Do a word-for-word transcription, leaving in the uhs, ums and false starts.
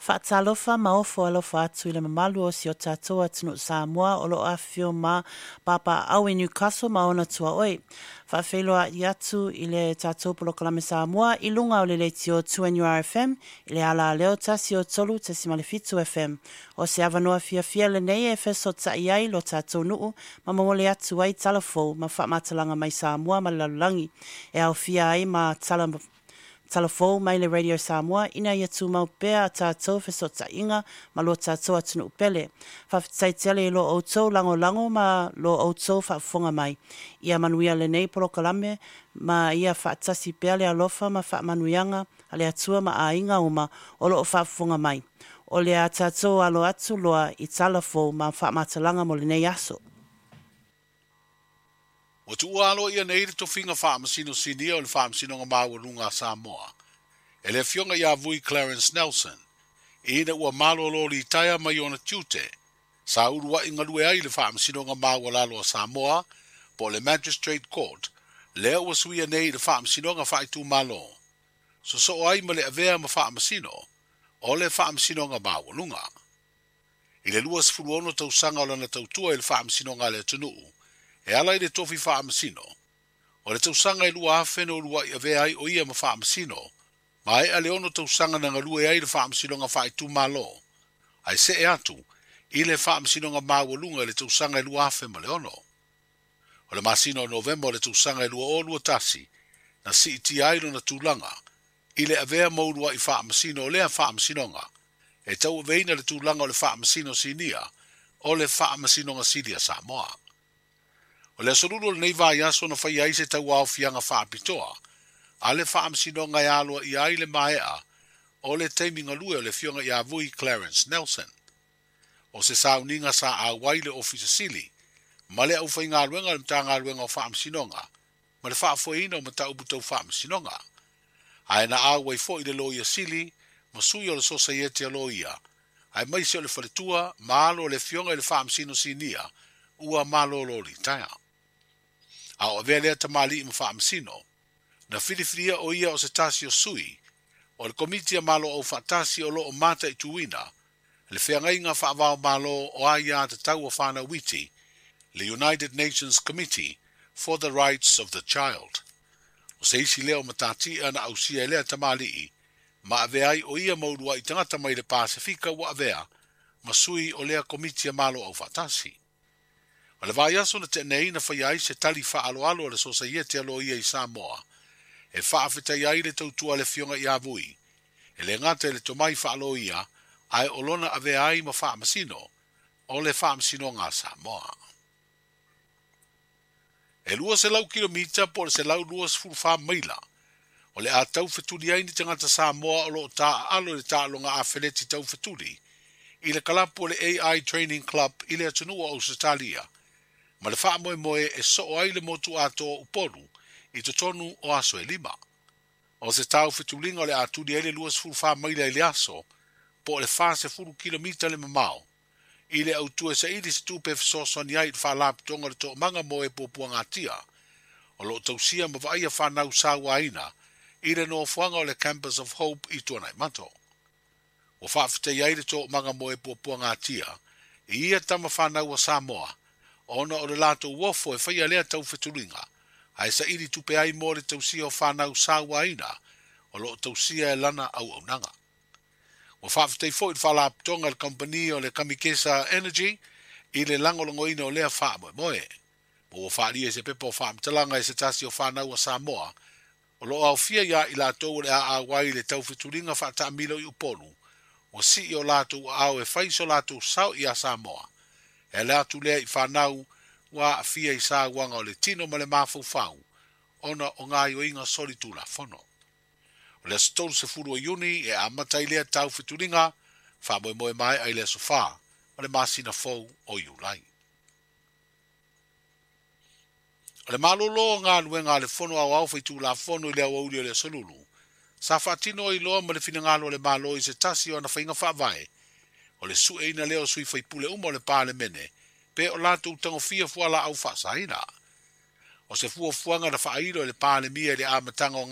Whaatalofa maofo alofa atu i le mamalu o si o tātou atunu Samoa o lo afio ma papa au i Newcastle ma ona tua oi. Whaafeiloa i atu i le tātou polokalame Samoa i lunga o le leiti o two N U R F M i le ala leo tasi o tolu te simalifitu F M. O se avanoa fia fia le nei e feso ta iai lo tātou nuu ma mamole atu ai talafou ma whaamatalanga mai Samoa ma lalulangi. E au fia ai ma talafou Talafou mai le Radio Samoa ina ia tu mau pea tātou fesota inga ma lo tātou atunu upele. Whawhitaitele i lo outou lango lango ma lo outou whafonga mai. Ia manuia le nei polokalame ma ia whaatasi pea le alofa ma whaamanuianga a le atua ma a inga uma o lo whafonga mai. O le a tātou alo atu loa i talafou ma whaamatalanga mo le nei aso. O tu alo ia nei to finga whaamasino sinia o le whaamasino ngā māwarunga Samoa. E le fionga ia vui Clarence Nelson. E ina ua malo lori taia mai ona tiute. Sa urua inga lue ai le whaamasino ngā māwaralo a Samoa po le Magistrate Court. Lea ua suia nei le whaamasino ngā whaitu malo. So so ai ma le avea ma whaamasino o le whaamasino ngā māwarunga. I le luas furuono tau sanga o lana tautua i le whaamasino ngā le tunuu. E ala i le tofi whaamasino. O le tausanga i lua awhene o lua i avea ai o ia ma whaamasino, ma e ale ono tausanga na ngalua e ai le whaamasino nga whaetu malo. Ai se e atu, i le whaamasino nga mawalunga le tausanga i lua awhene ma le ono. O le masino o November o le tausanga i lua o lua tasi, na si iti ailo na tūlanga, i le avea maurua i whaamasino o lea whaamasino nga, e tau veina le tūlanga o le whaamasino sinia, o le whaamasino nga sidia Samoa. O le asolulu le nei vai aso na whai aise tau au fianga whaapitoa, a le whaamsino ngai aloa i aile maea, o le teiminga lue o le fionga i avui Clarence Nelson. O se sauninga sa a waile ofisa sili, ma le au whai ngā luenga le mta ngā luenga o whaamsinonga, ma le whaafoina o mta ubutau whaamsinonga. Ai na a wai fo i le loia sili, ma sui o le sosaiete a loia, ai maise o le whaletua, ma alo le fionga i le whaamsino sinia, ua malo lori taia. A o vea lea tamali i mawhaamasino, na whiriwhiria o ia o se tasi o sui, o le komitia malo o whaatasi o lo o mata i tuina, le whiangai ngā whaavao malo o aia te tau o whana witi, le United Nations Committee for the Rights of the Child. O se isi leo matati ana au sia lea tamali i, ma avea ai o ia maurua i tangata mai le Pasifika wa avea, ma sui o lea komitia malo o whaatasi. O le vai aso na te nei na whai ai se tali wha alo alo le sosaiete alo ia i Samoa. E wha awhita iai le tautua le fionga i avui. E le ngata le tomai wha alo ia, ai olona ave ai ma wha amasino, o le wha amasino ngā Samoa. E lua se lau kilomita po le se lau lua se furu wha maila. O le a tau whetuli ai ni tangata Samoa o lo ta alo le ta alo ngā a wheneti tau whetuli. I le kalapo le A I Training Club i le atunua o Australia. Ma le wha moe moe e so o ai le motu ato uporu i to tonu o aso e lima. O se tau whetulinga o le aturi ele luas furu wha maila i le aso, po le wha se furu kilomita le mamao. I le autua sa ili se tupe fisosoni ai wha laptonga le to manga moe po puanga tia. O lo tausia ma vaia wha nau sawa aina, i le no fuanga o le Campus of Hope i tuanai mato. O wha white iai le to manga moe po puanga tia, i ia tama wha nau a Samoa, ona o le lato uofo e whaia lea tau wheturinga, ai sa iri tupe ai mo le tausia o whanau sawa ina, o lo tausia e lana au au nanga. O whawhetei fo i whalaptonga le company o le Kamikesa Energy, i le langolongo ina o lea wha moe moe. O whaari e se pepo o whaamtalanga e se tasi o whanau a Samoa, o lo au fia ia i lato o le a a wai le tau wheturinga whaata milo i uponu, o si i o lato o au e whaiso lato sau i a Samoa. E le atu lea i whanau wa a fia i sa wanga o le tino ma le mafau fau, ona o ngā i o inga sori tūla whono. O le stolu se furu o iuni e amatai lea tau whituringa, wha moe moe mai ai lea sofa, o le masina fau o iulai. O le malolo ngā luenga le whono au au whai tūla whono i lea wauri o le solulu, sa whaatino i loa ma le fina ngalo le malo i se tasi o na whainga whaavai, o le su eina leo sui fai pule uma o le pāle mene, pe o lato utango fia fuala au whaasahina. O se fua fuanga na whairo le pāle mia le amatanga o